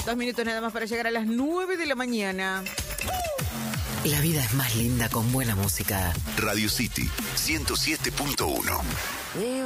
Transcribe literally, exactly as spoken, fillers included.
Dos minutos nada más para llegar a las nueve de la mañana. La vida es más linda con buena música. Radio City ciento siete punto uno.